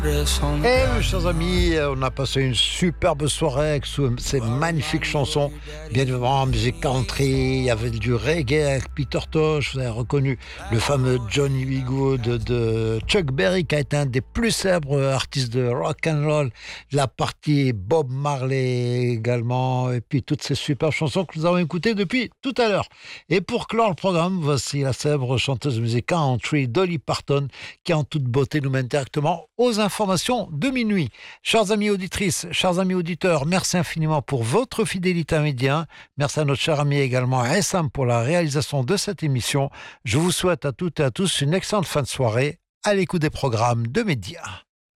Mes chers amis, on a passé une superbe soirée avec ces magnifiques chansons. Bien évidemment, musique country, il y avait du reggae avec Peter Tosh, vous avez reconnu le fameux Johnny B. Good de Chuck Berry, qui a été un des plus célèbres artistes de rock and roll. La partie Bob Marley également, et puis toutes ces superbes chansons que nous avons écoutées depuis tout à l'heure. Et pour clore le programme, voici la célèbre chanteuse de musique country Dolly Parton, qui en toute beauté nous mène directement aux informations de minuit. Chers amis auditrices, chers amis auditeurs, merci infiniment pour votre fidélité à Média. Merci à notre cher ami également Essam pour la réalisation de cette émission. Je vous souhaite à toutes et à tous une excellente fin de soirée à l'écoute des programmes de Média.